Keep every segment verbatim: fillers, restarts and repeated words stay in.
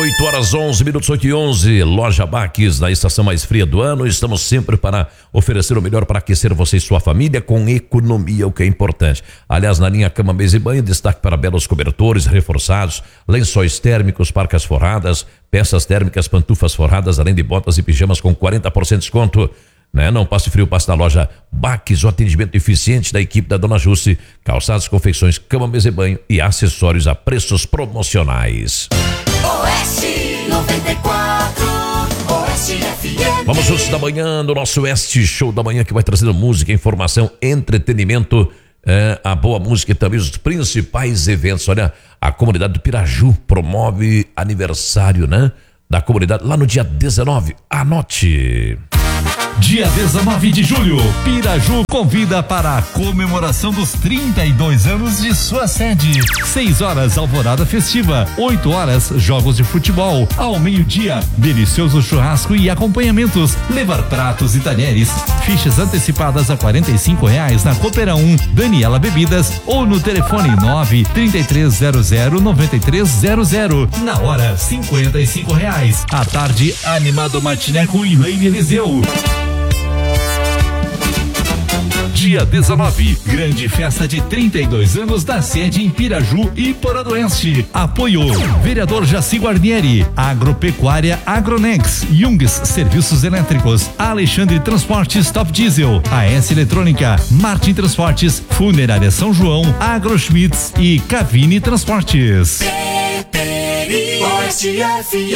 oito horas onze minutos, oito e onze, Loja Baques, na estação mais fria do ano. Estamos sempre para oferecer o melhor para aquecer você e sua família com economia, o que é importante. Aliás, na linha cama, mesa e banho, destaque para belos cobertores reforçados, lençóis térmicos, parcas forradas, peças térmicas, pantufas forradas, além de botas e pijamas com quarenta por cento de desconto. Né? Não passe frio, passe na Loja Baques, o atendimento eficiente da equipe da Dona Jusce, calçados, confecções, cama, mesa e banho e acessórios a preços promocionais. Oeste noventa e quatro, Oeste F M. Vamos juntos da manhã no nosso Oeste Show da Manhã, que vai trazendo música, informação, entretenimento, é, a boa música e também os principais eventos. Olha, a comunidade do Piraju promove aniversário, né? Da comunidade lá no dia dezenove. Anote. Dia dezenove de julho, Piraju convida para a comemoração dos trinta e dois anos de sua sede. seis horas, alvorada festiva. oito horas, jogos de futebol. Ao meio-dia, delicioso churrasco e acompanhamentos. Levar pratos e talheres. Fichas antecipadas a quarenta e cinco reais na Coopera um, Daniela Bebidas ou no telefone nove, trinta e três zero zero, noventa e três zero zero. Na hora, cinquenta e cinco reais. À tarde, animado matiné com Elaine Eliseu. Dia dezenove, grande festa de trinta e dois anos da sede em Piraju e Poradoeste. Apoio: vereador Jaci Guarnieri, Agropecuária Agronex, Jungs Serviços Elétricos, Alexandre Transportes Top Diesel, A S Eletrônica, Martin Transportes, Funerária São João, Agroschmitz e Cavini Transportes. Oeste F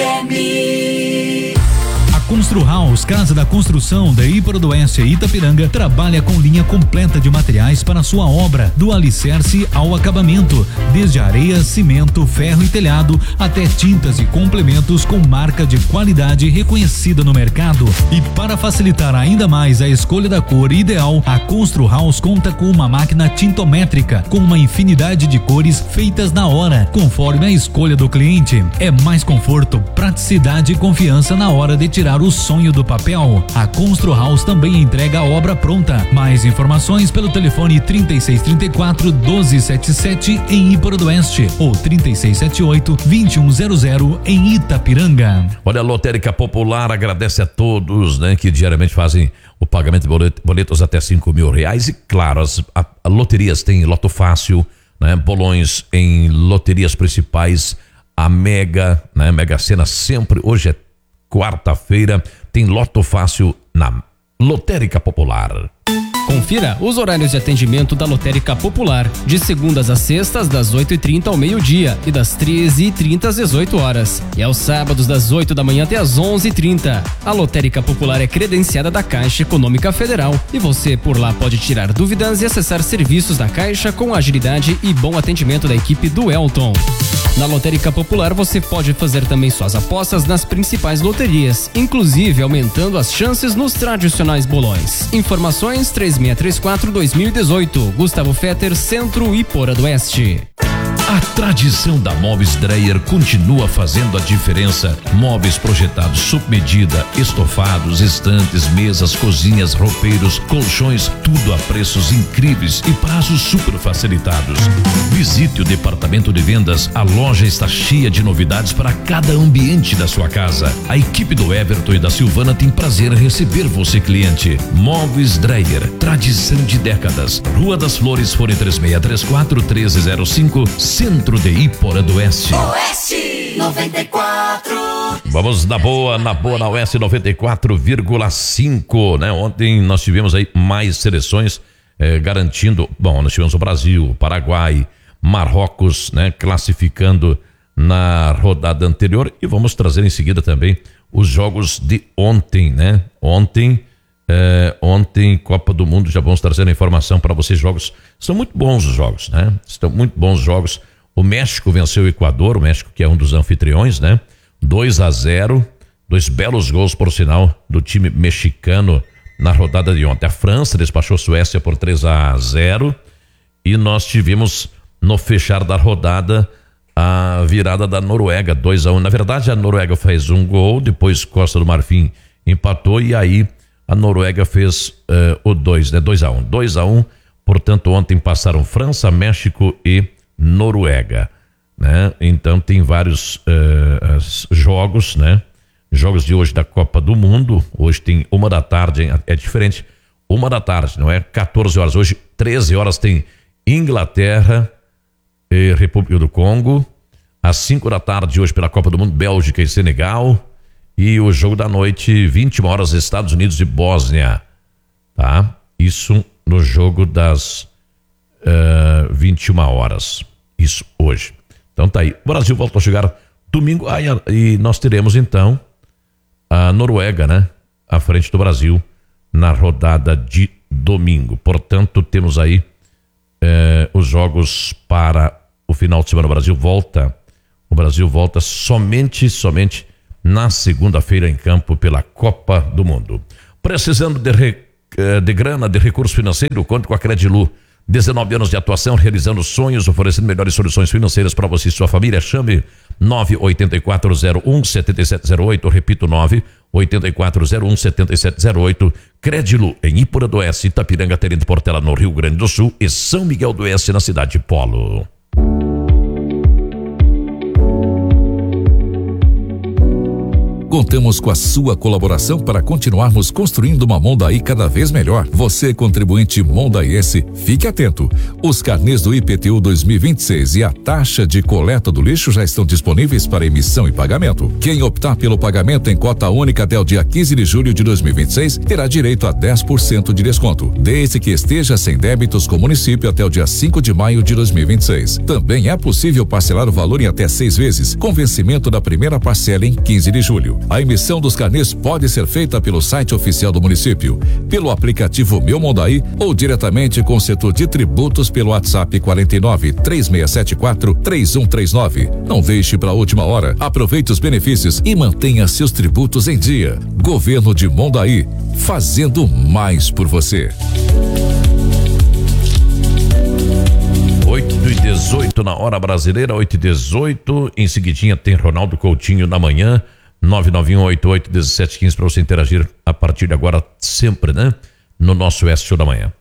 M. Constru House, Casa da Construção da Iporadoeste e Itapiranga, trabalha com linha completa de materiais para sua obra, do alicerce ao acabamento, desde areia, cimento, ferro e telhado, até tintas e complementos com marca de qualidade reconhecida no mercado. E para facilitar ainda mais a escolha da cor ideal, a Constru House conta com uma máquina tintométrica, com uma infinidade de cores feitas na hora, conforme a escolha do cliente. É mais conforto, praticidade e confiança na hora de tirar o sonho do papel. A Constru House também entrega a obra pronta. Mais informações pelo telefone trinta e seis, trinta e quatro, doze setenta e sete em Iporadoeste ou trinta e seis, setenta e oito, vinte e um zero zero em Itapiranga. Olha, a Lotérica Popular agradece a todos, né, que diariamente fazem o pagamento de boletos até cinco mil reais e claro, as a, a loterias tem Loto Fácil, né, bolões em loterias principais, a Mega, né, Mega Sena sempre, hoje é quarta-feira, tem Loto Fácil na Lotérica Popular. Confira os horários de atendimento da Lotérica Popular, de segundas a sextas, das oito e trinta ao meio-dia e das treze e trinta às dezoito horas. E aos sábados, das oito da manhã até às onze e trinta. A Lotérica Popular é credenciada da Caixa Econômica Federal e você por lá pode tirar dúvidas e acessar serviços da Caixa com agilidade e bom atendimento da equipe do Elton. Na Lotérica Popular você pode fazer também suas apostas nas principais loterias, inclusive aumentando as chances nos tradicionais bolões. Informações três seis três quatro, dois mil e dezoito, Gustavo Fetter, Centro e Poradoeste. A tradição da Móveis Dreyer continua fazendo a diferença. Móveis projetados sob medida, estofados, estantes, mesas, cozinhas, roupeiros, colchões, tudo a preços incríveis e prazos super facilitados. Visite o departamento de vendas, a loja está cheia de novidades para cada ambiente da sua casa. A equipe do Everton e da Silvana tem prazer em receber você, cliente. Móveis Dreyer, tradição de décadas. Rua das Flores, fone três seis três quatro, um três zero cinco, Centro de Iporadoeste. Oeste noventa e quatro. Vamos na boa, na boa na Oeste noventa e quatro vírgula cinco, né? Ontem nós tivemos aí mais seleções eh, garantindo, bom, nós tivemos o Brasil, Paraguai, Marrocos, né? Classificando na rodada anterior e vamos trazer em seguida também os jogos de ontem, né? Ontem, eh, ontem Copa do Mundo, já vamos trazer a informação para vocês, jogos, são muito bons os jogos, né? Estão muito bons os jogos. O México venceu o Equador, o México que é um dos anfitriões, né? dois a zero, dois belos gols, por sinal, do time mexicano na rodada de ontem. A França despachou a Suécia por três a zero e nós tivemos no fechar da rodada a virada da Noruega, dois a um. Na verdade, a Noruega fez um gol, depois Costa do Marfim empatou e aí a Noruega fez uh, o dois, né? dois a um. dois a um, portanto, ontem passaram França, México e Noruega. né? Então tem vários uh, jogos, né? Jogos de hoje da Copa do Mundo. Hoje tem uma da tarde, hein? É diferente. Uma da tarde, não é quatorze horas. Hoje, treze horas, tem Inglaterra e República do Congo. Às cinco da tarde, hoje, pela Copa do Mundo, Bélgica e Senegal. E o jogo da noite, vinte e uma horas, Estados Unidos e Bósnia. Tá? Isso no jogo das uh, vinte e uma horas. Isso hoje. Então tá aí. O Brasil volta a chegar domingo. Ah, e nós teremos, então, a Noruega, né? À frente do Brasil na rodada de domingo. Portanto, temos aí eh, os jogos para o final de semana. O Brasil volta, o Brasil volta somente, somente na segunda-feira em campo pela Copa do Mundo. Precisando de, re, de grana, de recurso financeiro, conte com a Credilu. dezenove anos de atuação, realizando sonhos, oferecendo melhores soluções financeiras para você e sua família. Chame nove oito quatro zero um sete sete zero oito, repito, nove oito quatro zero um sete sete zero oito. Credilu, em Ípora do Oeste, Itapiranga, Tenente Portela, no Rio Grande do Sul, e São Miguel do Oeste, na cidade de Polo. Contamos com a sua colaboração para continuarmos construindo uma Mondaí cada vez melhor. Você, contribuinte mondaiense, fique atento. Os carnês do I P T U dois mil e vinte e seis e a taxa de coleta do lixo já estão disponíveis para emissão e pagamento. Quem optar pelo pagamento em cota única até o dia quinze de julho de dois mil e vinte e seis terá direito a dez por cento de desconto, desde que esteja sem débitos com o município até o dia cinco de maio de dois mil e vinte e seis. Também é possível parcelar o valor em até seis vezes, com vencimento da primeira parcela em quinze de julho. A emissão dos carnês pode ser feita pelo site oficial do município, pelo aplicativo Meu Mondaí ou diretamente com o setor de tributos pelo WhatsApp quarenta e nove, três seis sete quatro, três um três nove. Não deixe para a última hora. Aproveite os benefícios e mantenha seus tributos em dia. Governo de Mondaí, fazendo mais por você. oito e dezoito na hora brasileira, oito e dezoito. Em seguidinha tem Ronaldo Coutinho na manhã. nove nove um oito oito um sete um cinco para você interagir a partir de agora, sempre, né? No nosso S Show da manhã.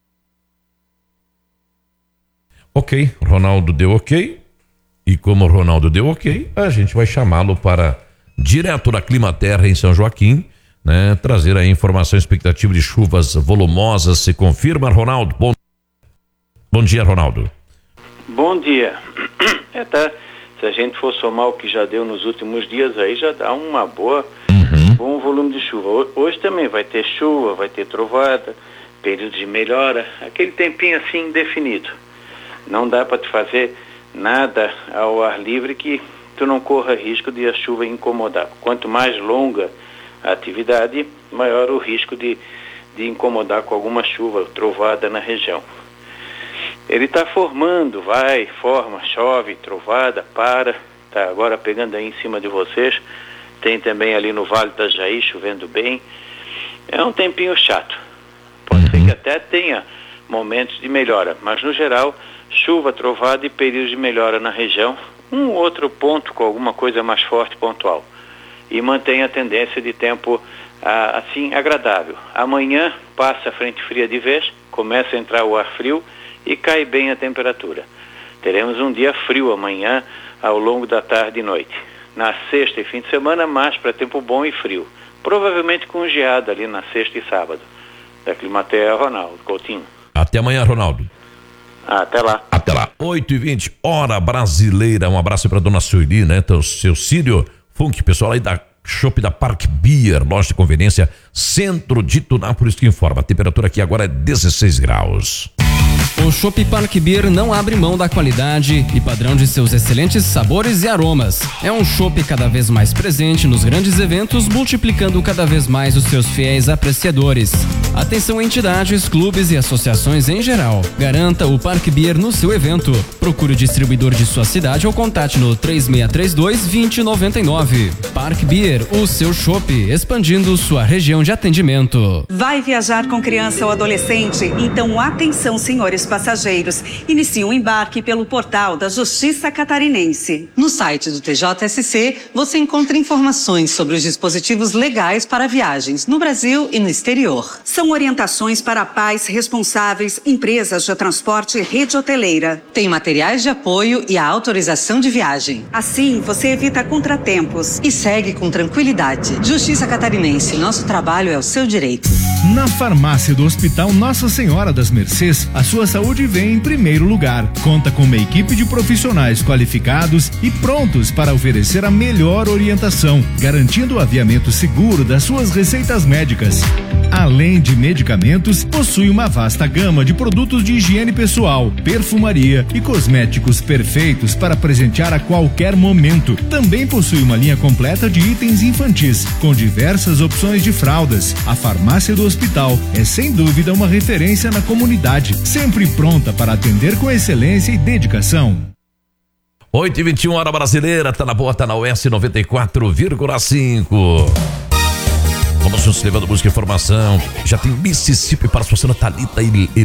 Ok, Ronaldo deu ok. E como o Ronaldo deu ok, a gente vai chamá-lo para, direto da Climaterra em São Joaquim, né? Trazer a informação expectativa de chuvas volumosas. Se confirma, Ronaldo? Bom, bom dia, Ronaldo. Bom dia. É, tá. Se a gente for somar o que já deu nos últimos dias, aí já dá uma boa, uhum. bom volume de chuva. Hoje também vai ter chuva, vai ter trovada, período de melhora, aquele tempinho assim indefinido. Não dá para te fazer nada ao ar livre que tu não corra risco de a chuva incomodar. Quanto mais longa a atividade, maior o risco de, de incomodar com alguma chuva, trovada na região. Ele está formando, vai, forma, chove, trovada, para, tá agora pegando aí em cima de vocês. Tem também ali no Vale do Jaí chovendo bem. É um tempinho chato. Pode ser que até tenha momentos de melhora, mas no geral, chuva, trovada e períodos de melhora na região. Um outro ponto com alguma coisa mais forte pontual. E mantém a tendência de tempo ah, assim agradável. Amanhã passa a frente fria de vez, começa a entrar o ar frio e cai bem a temperatura. Teremos um dia frio amanhã ao longo da tarde e noite. Na sexta e fim de semana, mais para tempo bom e frio. Provavelmente com geada ali na sexta e sábado. Da Climaterra, Ronaldo Coutinho. Até amanhã, Ronaldo. Até lá. Até lá. oito e vinte, hora brasileira. Um abraço para dona Sueli, né? Então, seu Círio Funk, pessoal aí da Shop da Park Beer, loja de conveniência, centro de Tunápolis, que informa. A temperatura aqui agora é dezesseis graus. O Chopp Park Beer não abre mão da qualidade e padrão de seus excelentes sabores e aromas. É um chopp cada vez mais presente nos grandes eventos, multiplicando cada vez mais os seus fiéis apreciadores. Atenção entidades, clubes e associações em geral. Garanta o Park Beer no seu evento. Procure o distribuidor de sua cidade ou contate no três seis três dois, dois zero nove nove. Park Beer, o seu chopp, expandindo sua região de atendimento. Vai viajar com criança ou adolescente? Então atenção, senhores senhores passageiros. Inicie o embarque pelo portal da Justiça Catarinense. No site do T J S C, você encontra informações sobre os dispositivos legais para viagens no Brasil e no exterior. São orientações para pais responsáveis, empresas de transporte e rede hoteleira. Tem materiais de apoio e a autorização de viagem. Assim, você evita contratempos. E segue com tranquilidade. Justiça Catarinense, nosso trabalho é o seu direito. Na farmácia do Hospital Nossa Senhora das Mercês, a sua saúde vem em primeiro lugar. Conta com uma equipe de profissionais qualificados e prontos para oferecer a melhor orientação, garantindo o aviamento seguro das suas receitas médicas. Além de medicamentos, possui uma vasta gama de produtos de higiene pessoal, perfumaria e cosméticos perfeitos para presentear a qualquer momento. Também possui uma linha completa de itens infantis, com diversas opções de fraldas. A farmácia do hospital é sem dúvida uma referência na comunidade, sempre pronta para atender com excelência e dedicação. oito e vinte e um, hora brasileira, tá na boa, tá na U S noventa e quatro vírgula cinco. Vamos juntos levando música e informação. Já tem Mississippi para a sua Thalita e